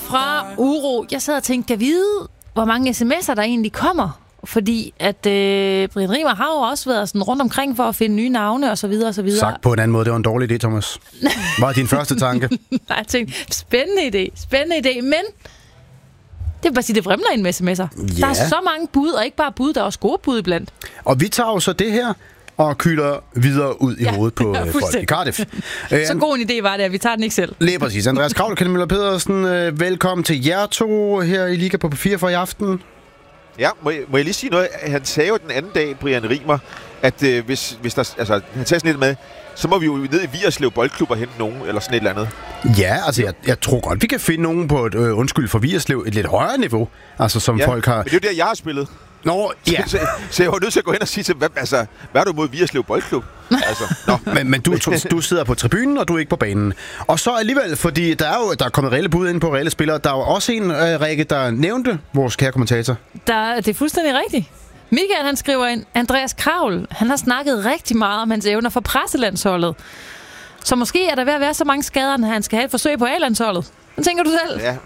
fra Uro. Jeg sad og tænkte, kan vide, hvor mange sms'er der egentlig kommer? Fordi at Brian Riemer har jo også været sådan rundt omkring for at finde nye navne og så videre og så videre. Sagt på en anden måde, det var en dårlig idé, Thomas. Hvad er din første tanke? Nej, jeg tænkte, spændende idé, men det vil bare sige, det vrimler ind med sms'er. Ja. Der er så mange bud, og ikke bare bud, der er også gode bud iblandt. Og vi tager jo så det her og kylder videre ud i hovedet på folk i Cardiff. Så god en idé var det, at vi tager den ikke selv. Lige præcis. Andreas Kravl, Kenneth Møller Pedersen, velkommen til jer to her i Liga på Papir for i aften. Ja, må jeg lige sige noget? Han sagde jo den anden dag, Brian Riemer, at hvis der... Altså, han sagde sådan lidt med, så må vi jo ned i Vigerslev Boldklub og hente nogen, eller sådan et eller andet. Ja, altså jeg tror godt, vi kan finde nogen på et, undskyld for Vigerslev, et lidt højere niveau, altså som folk har... Men det er jo der, jeg har spillet. Nå, ja. Så jeg var nødt til at gå hen og sige til dem, hvad er du imod Vigerslev Boldklub? Altså, Men du sidder på tribunen, og du er ikke på banen. Og så alligevel, fordi der er kommet reelle bud ind på reelle spillere. Der er jo også en, Rikke, der nævnte vores kære kommentator. Det er fuldstændig rigtigt. Michael, han skriver ind, Andreas Kravl, han har snakket rigtig meget om hans evner for presselandsholdet. Så måske er der ved at være så mange skader, at han skal have et forsøg på A-landsholdet. Hvad tænker du selv? Ja.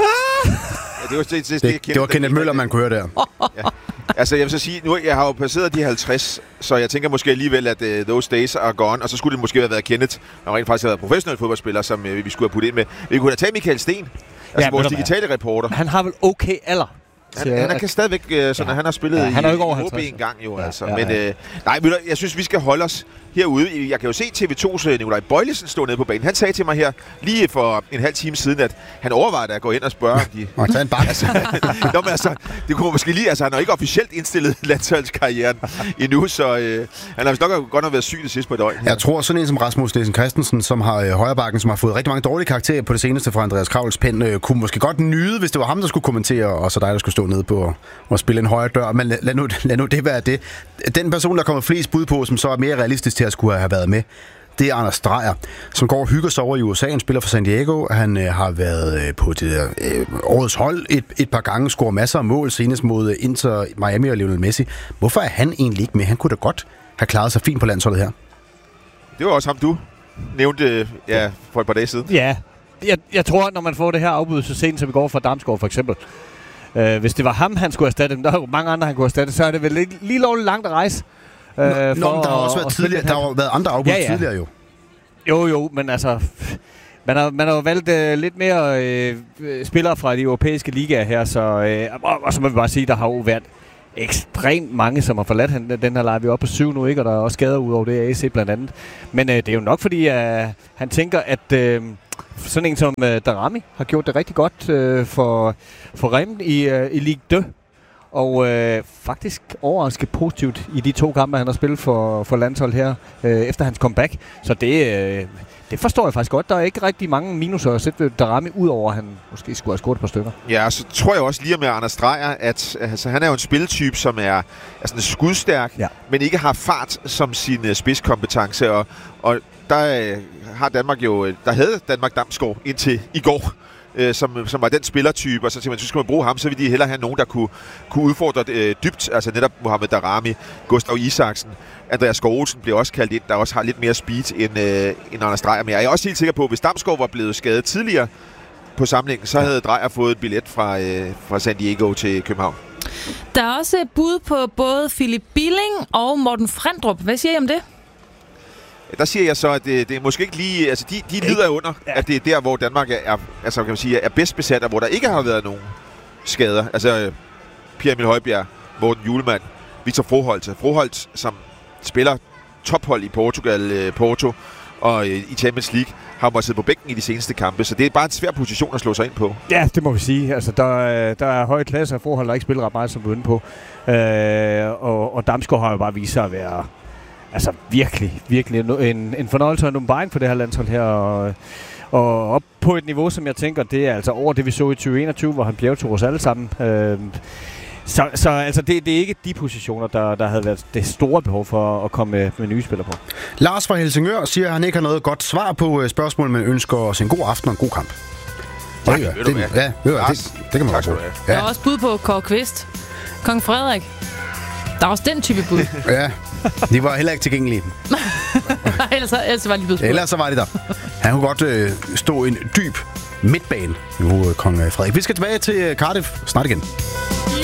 Det var Kenneth Møller, man kunne høre der. Ja. Altså, jeg vil så sige, nu jeg har jo passeret de 50, så jeg tænker måske alligevel, at those days are gone, og så skulle det måske have været Kenneth, og rent faktisk have været professionel fodboldspiller, som vi skulle have puttet ind med. Vi kunne have taget Michael Sten, altså vores digitale reporter. Han har vel okay alder. Han kan stadigvæk, sådan at han har spillet han er ikke over i OB en gang jo, altså. Men nej, jeg synes, vi skal holde os herude. Jeg kan jo se TV2's Nikolaj Bøjlesen stå nede på banen. Han sagde til mig her, lige for en halv time siden, at han overvejede at gå ind og spørge, om de... Og tage en bakke. Altså, det kunne måske lige... Altså, han har ikke officielt indstillet landsholdskarrieren endnu, så han har vist nok godt nok været syg det sidste på et døgn. Jeg tror, sådan en som Rasmus Nielsen Christensen, som har højrebakken, som har fået rigtig mange dårlige karakterer på det seneste fra Andreas Kravls pen, kunne måske godt nyde, hvis det var ham, der skulle kommentere, og så dig, der skulle stå nede på og spille en højre dør. Men lad nu det være det. Den person, der kommer flest bud på, som så er mere realistisk til at skulle have været med, det er Anders Dreyer, som går og hygger sig over i USA. Han spiller for San Diego. Han har været på det der, årets hold et par gange, scorer masser af mål, senest mod Inter Miami og Lionel Messi. Hvorfor er han egentlig ikke med? Han kunne da godt have klaret sig fint på landsholdet her. Det var også ham, du nævnte for et par dage siden. Ja, jeg tror, når man får det her afbud så sent som i går fra Damsgaard for eksempel, hvis det var ham, han skulle erstatte, der er jo mange andre, han kunne erstatte, så er det vel lige lovligt langt at rejse. Der har også været tidligere, der har været andre afbud tidligere jo. Jo, men altså, man har jo valgt lidt mere spillere fra de europæiske ligaer her, så og så må vi bare sige, der har jo været ekstremt mange, som har forladt den her leje. Vi er oppe på 7 nu, ikke? Og der er også skader ud over det, AC blandt andet. Men det er jo nok, fordi han tænker, at sådan en som Darami har gjort det rigtig godt for Rennes i Ligue 2. Og faktisk overrasket positivt i de 2 kampe, han har spillet for landshold her, efter hans comeback. Så det forstår jeg faktisk godt. Der er ikke rigtig mange minuser at sætte ved Darami, udover at han måske skulle have scoret et par stykker. Ja, så tror jeg også lige med Anders Dreyer, at altså, han er jo en spiltype, som er sådan skudstærk, men ikke har fart som sin spidskompetence. Og der har Danmark jo, der havde Danmark Damsgaard indtil i går, som var den spillertype, og så man skal man bruge ham, så vil de hellere have nogen, der kunne udfordre dybt, altså netop Mohamed Darami, Gustav Isaksen, Andreas Skov Olsen bliver også kaldt ind, der også har lidt mere speed end Anders Dreyer. Men jeg er også helt sikker på, at hvis Damsgaard var blevet skadet tidligere på samlingen, så havde Dreyer fået et billet fra San Diego til København. Der er også et bud på både Philip Billing og Morten Frendrup. Hvad siger I om det? Der siger jeg så, at det er måske ikke lige... Altså, de lider under, at det er der, hvor Danmark er bedst besat, og hvor der ikke har været nogen skader. Altså, Pierre Emil Højbjerg, Morten Hjulmand, Victor Froholt, som spiller tophold i Portugal, Porto, og i Champions League, har måttet sidde på bænken i de seneste kampe. Så det er bare en svær position at slå sig ind på. Ja, det må vi sige. Altså, der er høje klasser, og Froholt har ikke spillet ret meget, som vi er inde på. Og Damsgaard har jo bare vist sig at være... Altså virkelig en fornøjelse og en åbenbaring for det her landshold her, og op på et niveau, som jeg tænker, det er altså over det, vi så i 2021, hvor han bjergtog os alle sammen. Så altså, det er ikke de positioner, der havde været det store behov for at komme med nye spillere på. Lars fra Helsingør siger, at han ikke har noget godt svar på spørgsmålet, men ønsker os en god aften og en god kamp. Tak, det kan man godt sige. Der er også bud på Kåre Kvist, Kong Frederik. Der er også den type bud. Ja, de var heller ikke tilgængelige. ellers var de blevet spurgt. Ellers så var de der. Han kunne godt stå en dyb midtbane. Nu Kong Frederik. Vi skal tilbage til Cardiff snart igen.